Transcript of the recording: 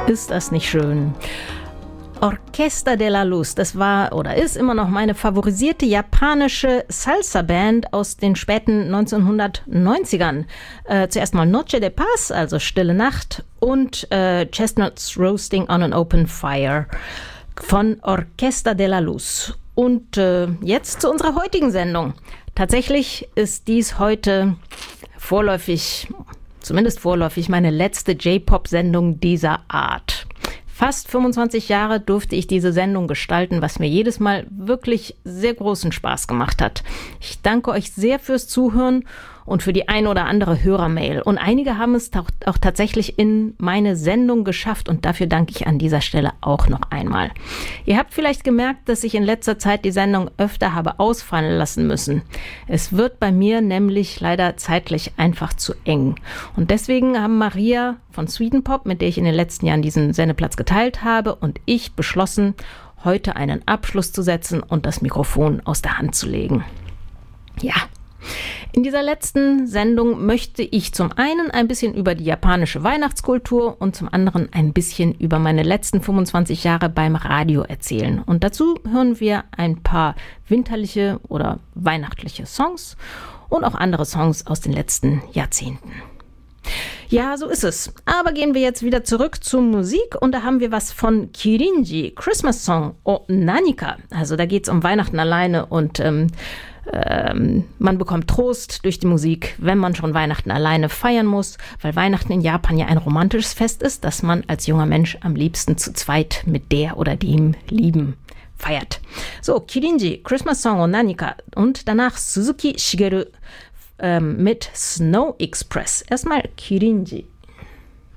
Ist das nicht schön? Orquesta de la Luz, das war oder ist immer noch meine favorisierte japanische Salsa-Band aus den späten 1990ern. Zuerst mal Noche de Paz, also Stille Nacht, und Chestnuts Roasting on an Open Fire von Orquesta de la Luz. Und jetzt zu unserer heutigen Sendung. Tatsächlich ist dies heute zumindest vorläufig, meine letzte J-Pop-Sendung dieser Art. Fast 25 Jahre durfte ich diese Sendung gestalten, was mir jedes Mal wirklich sehr großen Spaß gemacht hat. Ich danke euch sehr fürs Zuhören und für die ein oder andere Hörermail. Und einige haben es auch tatsächlich in meine Sendung geschafft und dafür danke ich an dieser Stelle auch noch einmal. Ihr habt vielleicht gemerkt, dass ich in letzter Zeit die Sendung öfter habe ausfallen lassen müssen. Es wird bei mir nämlich leider zeitlich einfach zu eng. Und deswegen haben Maria von Sweden Pop, mit der ich in den letzten Jahren diesen Sendeplatz geteilt habe, und ich beschlossen, heute einen Abschluss zu setzen und das Mikrofon aus der Hand zu legen. Ja. In dieser letzten Sendung möchte ich zum einen ein bisschen über die japanische Weihnachtskultur und zum anderen ein bisschen über meine letzten 25 Jahre beim Radio erzählen. Und dazu hören wir ein paar winterliche oder weihnachtliche Songs und auch andere Songs aus den letzten Jahrzehnten. Ja, so ist es. Aber gehen wir jetzt wieder zurück zur Musik und da haben wir was von Kirinji, Christmas Song o Nanika. Also da geht es um Weihnachten alleine und man bekommt Trost durch die Musik, wenn man schon Weihnachten alleine feiern muss, weil Weihnachten in Japan ja ein romantisches Fest ist, das man als junger Mensch am liebsten zu zweit mit der oder dem Lieben feiert. So, Kirinji, Christmas Song o Nanika und danach Suzuki Shigeru mit Snow Express. Erstmal Kirinji.